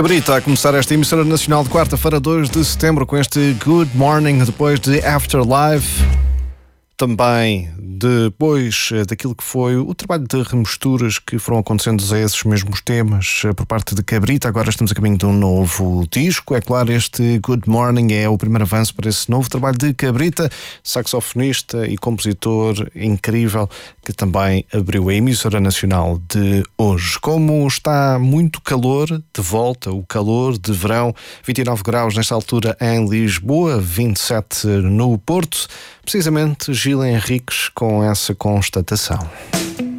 Cabrita a começar esta emissora nacional de quarta-feira, 2 de setembro, com este Good Morning, depois de Afterlife. Também depois daquilo que foi o trabalho de remisturas que foram acontecendo a esses mesmos temas por parte de Cabrita. Agora estamos a caminho de um novo disco. É claro, este Good Morning é o primeiro avanço para esse novo trabalho de Cabrita, saxofonista e compositor incrível, que também abriu a emissora nacional de hoje. Como está muito calor, de volta o calor de verão, 29 graus nesta altura em Lisboa, 27 no Porto. Precisamente Gil Henriques com essa constatação.